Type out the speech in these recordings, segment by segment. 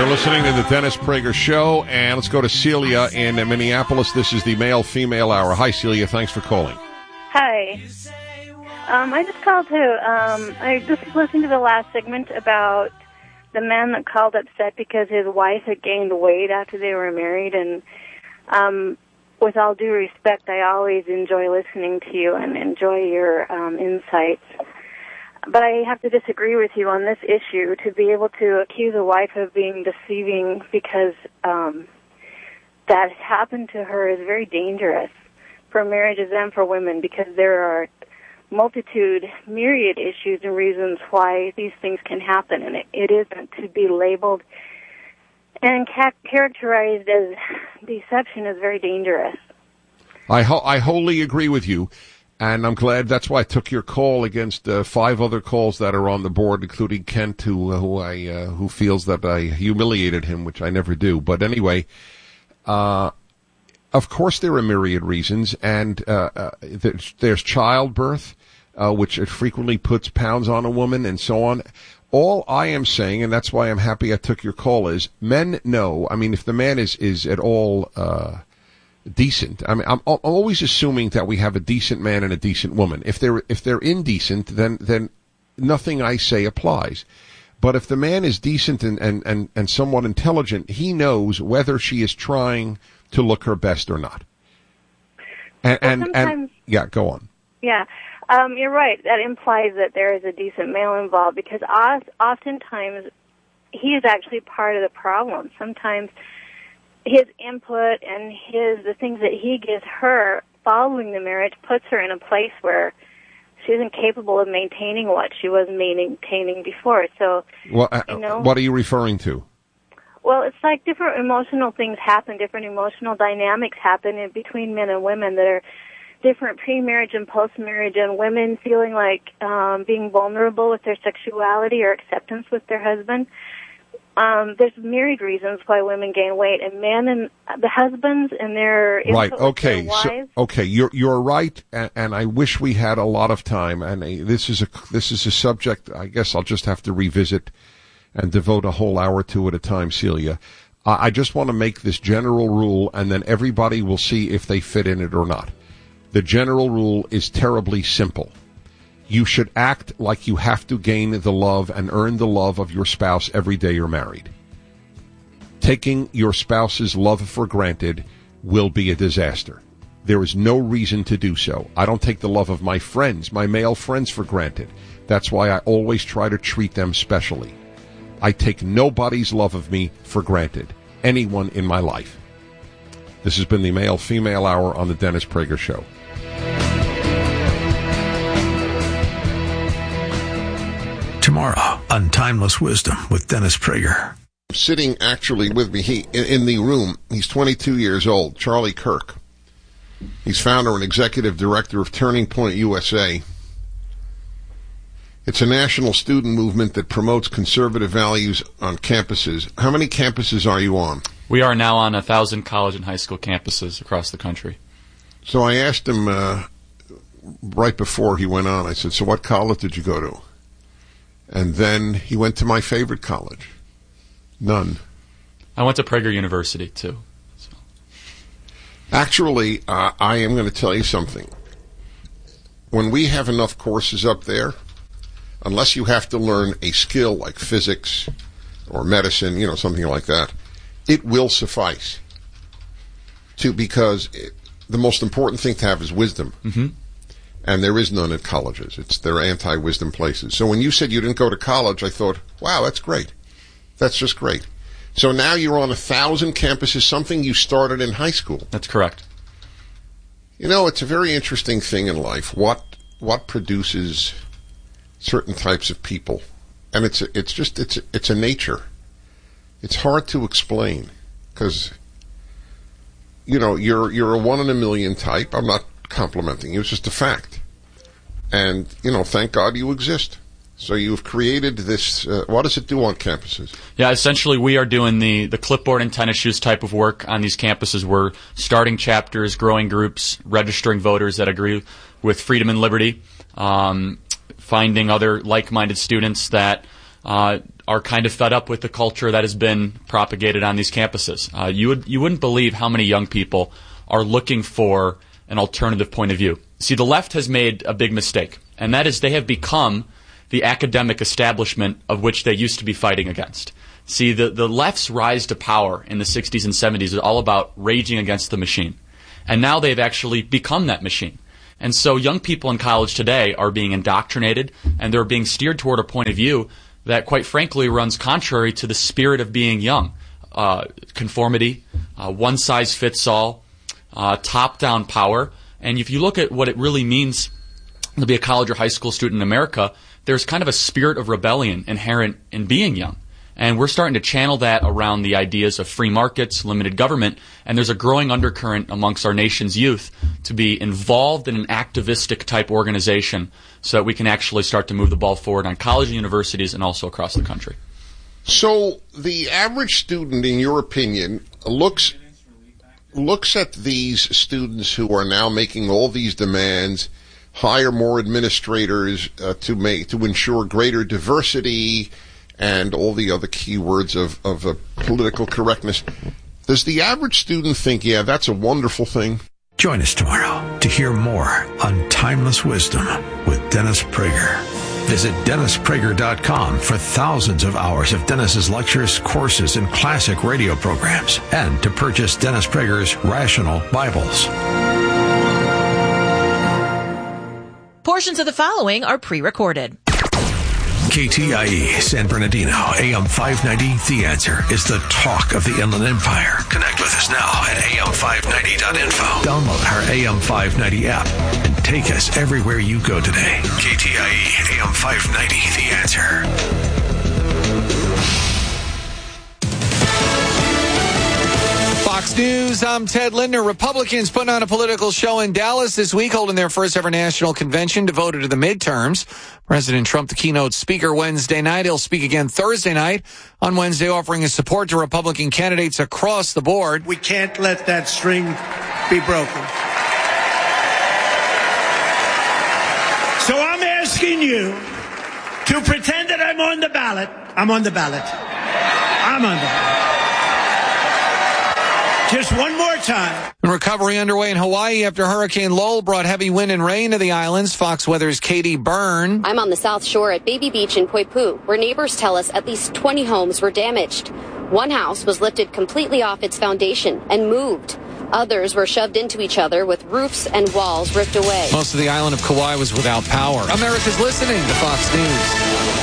You're listening to the Dennis Prager Show, and let's go to Celia in Minneapolis. This is the male-female hour. Hi, Celia. Thanks for calling. Hi. I just called I just listened to the last segment about the man that called upset because his wife had gained weight after they were married, and with all due respect, I always enjoy listening to you and enjoy your insights. But I have to disagree with you on this issue. To be able to accuse a wife of being deceiving because that happened to her is very dangerous for marriages and for women, because there are myriad issues and reasons why these things can happen, and it isn't to be labeled and characterized as deception is very dangerous. I wholly agree with you. And I'm glad that's why I took your call against 5 other calls that are on the board, including Kent, who feels that I humiliated him, which I never do. But anyway, of course there are myriad reasons, and there's childbirth, which it frequently puts pounds on a woman, and so on. All I am saying, and that's why I'm happy I took your call, is men know. I mean, if the man is at all decent. I mean, I'm always assuming that we have a decent man and a decent woman. If they're indecent, then nothing I say applies. But if the man is decent and somewhat intelligent, he knows whether she is trying to look her best or not. And yeah, go on. Yeah, you're right. That implies that there is a decent male involved, because oftentimes he is actually part of the problem. Sometimes his input and the things that he gives her following the marriage puts her in a place where she isn't capable of maintaining what she was maintaining before. So, well, what are you referring to? Well, it's like different emotional things happen, different emotional dynamics happen in between men and women that are different pre-marriage and post-marriage, and women feeling like being vulnerable with their sexuality or acceptance with their husband. There's myriad reasons why women gain weight, and men and the husbands and their right. Okay, their wives. So, okay, you're right, and I wish we had a lot of time. And this is a subject I guess I'll just have to revisit and devote a whole hour to at a time, Celia. I just want to make this general rule, and then everybody will see if they fit in it or not. The general rule is terribly simple. You should act like you have to gain the love and earn the love of your spouse every day you're married. Taking your spouse's love for granted will be a disaster. There is no reason to do so. I don't take the love of my friends, my male friends, for granted. That's why I always try to treat them specially. I take nobody's love of me for granted, anyone in my life. This has been the Male-Female Hour on the Dennis Prager Show. Tomorrow on Timeless Wisdom with Dennis Prager. Sitting actually with me in the room, he's 22 years old, Charlie Kirk. He's founder and executive director of Turning Point USA. It's a national student movement that promotes conservative values on campuses. How many campuses are you on? We are now on 1,000 college and high school campuses across the country. So I asked him right before he went on, I said, so what college did you go to? And then he went to my favorite college. None. I went to Prager University, too. So. Actually, I am going to tell you something. When we have enough courses up there, unless you have to learn a skill like physics or medicine, something like that, it will suffice. Because the most important thing to have is wisdom. Mm-hmm. And there is none at colleges. They're anti-wisdom places. So when you said you didn't go to college, I thought, wow, that's great. That's just great. So now you're on 1,000 campuses, something you started in high school. That's correct. It's a very interesting thing in life. What produces certain types of people, and it's a nature. It's hard to explain because you're a 1 in a million type. I'm not complimenting you. It's just a fact. And, thank God you exist. So you've created this, what does it do on campuses? Yeah, essentially we are doing the clipboard and tennis shoes type of work on these campuses. We're starting chapters, growing groups, registering voters that agree with freedom and liberty, finding other like-minded students that are kind of fed up with the culture that has been propagated on these campuses. You wouldn't believe how many young people are looking for an alternative point of view. See, the left has made a big mistake, and that is they have become the academic establishment of which they used to be fighting against. See, the left's rise to power in the 60s and 70s is all about raging against the machine. And now they've actually become that machine. And so young people in college today are being indoctrinated, and they're being steered toward a point of view that, quite frankly, runs contrary to the spirit of being young. Conformity, one-size-fits-all, top-down power. And if you look at what it really means to be a college or high school student in America, there's kind of a spirit of rebellion inherent in being young. And we're starting to channel that around the ideas of free markets, limited government, and there's a growing undercurrent amongst our nation's youth to be involved in an activistic type organization so that we can actually start to move the ball forward on college and universities and also across the country. So the average student, in your opinion, looks at these students who are now making all these demands, hire more administrators to ensure greater diversity, and all the other keywords of political correctness. Does the average student think, yeah, that's a wonderful thing? Join us tomorrow to hear more on Timeless Wisdom with Dennis Prager. Visit DennisPrager.com for thousands of hours of Dennis's lectures, courses, and classic radio programs, and to purchase Dennis Prager's Rational Bibles. Portions of the following are pre-recorded. KTIE San Bernardino, AM 590, The Answer is the talk of the Inland Empire. Connect with us now at am590.info. Download our AM 590 app and take us everywhere you go today. KTIE, AM 590, The Answer. Fox News, I'm Ted Lindner. Republicans putting on a political show in Dallas this week, holding their first ever national convention devoted to the midterms. President Trump, the keynote speaker Wednesday night. He'll speak again Thursday night. On Wednesday, offering his support to Republican candidates across the board. We can't let that string be broken. So I'm asking you to pretend that I'm on the ballot. I'm on the ballot. I'm on the ballot. Just one more time. Recovery underway in Hawaii after Hurricane Lowell brought heavy wind and rain to the islands. Fox Weather's Katie Byrne. I'm on the South Shore at Baby Beach in Poipu, where neighbors tell us at least 20 homes were damaged. One house was lifted completely off its foundation and moved. Others were shoved into each other with roofs and walls ripped away. Most of the island of Kauai was without power. America's listening to Fox News.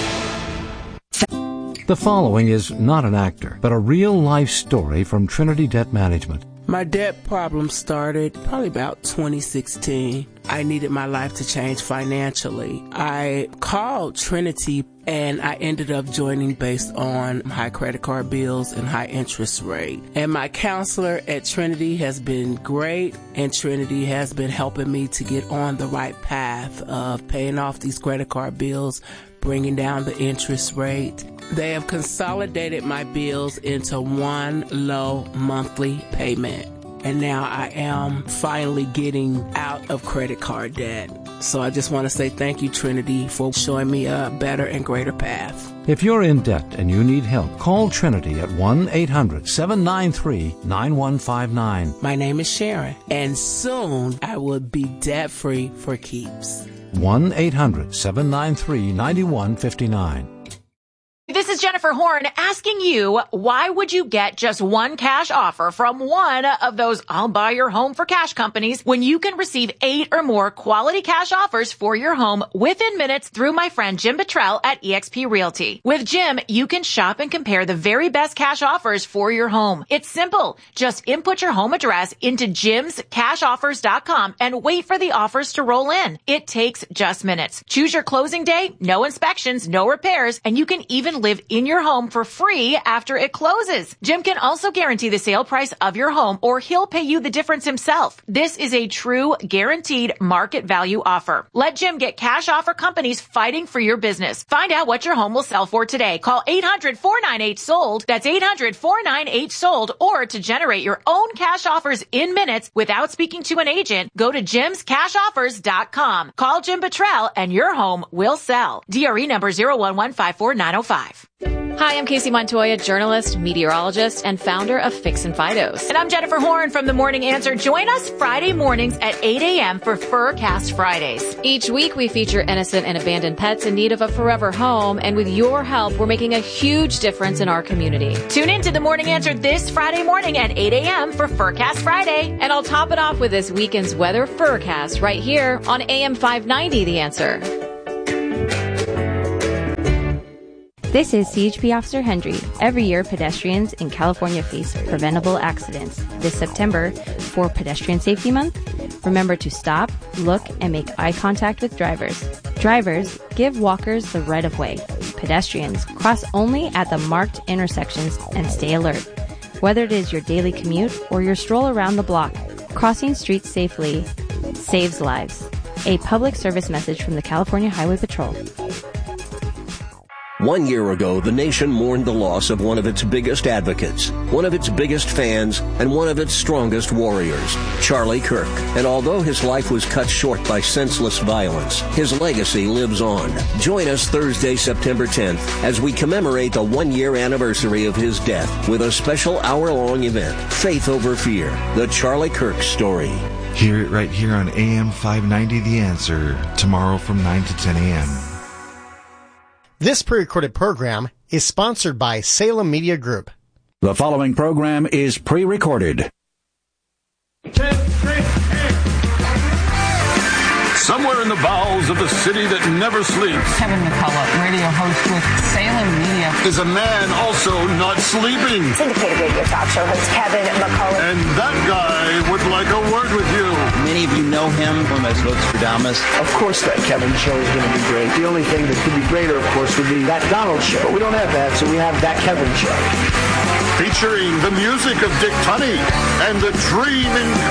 The following is not an actor, but a real-life story from Trinity Debt Management. My debt problem started probably about 2016. I needed my life to change financially. I called Trinity and I ended up joining based on high credit card bills and high interest rate. And my counselor at Trinity has been great, and Trinity has been helping me to get on the right path of paying off these credit card bills, bringing down the interest rate. They have consolidated my bills into one low monthly payment. And now I am finally getting out of credit card debt. So I just want to say thank you, Trinity, for showing me a better and greater path. If you're in debt and you need help, call Trinity at 1-800-793-9159. My name is Sharon, and soon I will be debt-free for keeps. 1-800-793-9159. This is Jennifer Horn asking you, why would you get just one cash offer from one of those I'll buy your home for cash companies when you can receive 8 or more quality cash offers for your home within minutes through my friend Jim Buttrell at eXp Realty. With Jim, you can shop and compare the very best cash offers for your home. It's simple. Just input your home address into jimscashoffers.com and wait for the offers to roll in. It takes just minutes. Choose your closing day, no inspections, no repairs, and you can even live in your home for free after it closes. Jim can also guarantee the sale price of your home, or he'll pay you the difference himself. This is a true guaranteed market value offer. Let Jim get cash offer companies fighting for your business. Find out what your home will sell for today. Call 800-498-SOLD. That's 800-498-SOLD. Or to generate your own cash offers in minutes without speaking to an agent, go to jimscashoffers.com. Call Jim Buttrell and your home will sell. DRE number 0115490. 888-522-4765. Hi, I'm Casey Montoya, journalist, meteorologist, and founder of Fix and Fidos. And I'm Jennifer Horn from The Morning Answer. Join us Friday mornings at 8 a.m. for Furcast Fridays. Each week, we feature innocent and abandoned pets in need of a forever home. And with your help, we're making a huge difference in our community. Tune in to The Morning Answer this Friday morning at 8 a.m. for Furcast Friday. And I'll top it off with this weekend's weather Furcast right here on AM 590, The Answer. This is CHP Officer Hendry. Every year, pedestrians in California face preventable accidents. This September, for Pedestrian Safety Month, remember to stop, look, and make eye contact with drivers. Drivers, give walkers the right of way. Pedestrians, cross only at the marked intersections and stay alert. Whether it is your daily commute or your stroll around the block, crossing streets safely saves lives. A public service message from the California Highway Patrol. 1 year ago, the nation mourned the loss of one of its biggest advocates, one of its biggest fans, and one of its strongest warriors, Charlie Kirk. And although his life was cut short by senseless violence, his legacy lives on. Join us Thursday, September 10th, as we commemorate the 1-year anniversary of his death with a special hour-long event, Faith Over Fear, the Charlie Kirk story. Hear it right here on AM 590 The Answer, tomorrow from 9 to 10 a.m. This pre-recorded program is sponsored by Salem Media Group. The following program is pre-recorded. Somewhere in the bowels of the city that never sleeps, Kevin McCullough, radio host with Salem Media, is a man also not sleeping. Syndicated radio talk show host Kevin McCullough. And that guy would like a word with you. Many of you know him from as Nostradamus. Of course that Kevin show is going to be great. The only thing that could be greater, of course, would be that Donald show. But we don't have that, so we have that Kevin show. Featuring the music of Dick Tunney and the dreaming